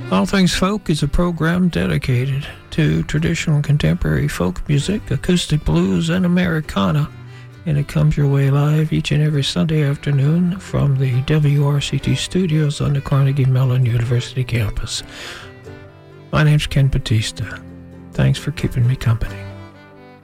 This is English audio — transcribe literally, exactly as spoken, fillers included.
All Things Folk is a program dedicated to traditional and contemporary folk music, acoustic blues, and Americana. And it comes your way live each and every Sunday afternoon from the W R C T studios on the Carnegie Mellon University campus. My name's Ken Batista. Thanks for keeping me company.